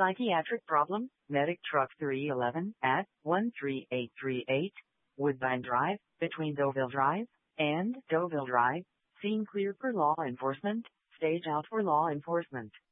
Psychiatric problem, Medic Truck 311 at 13838, Woodbine Drive, between Deauville Drive and Deauville Drive. Scene clear for law enforcement. Stage out for law enforcement.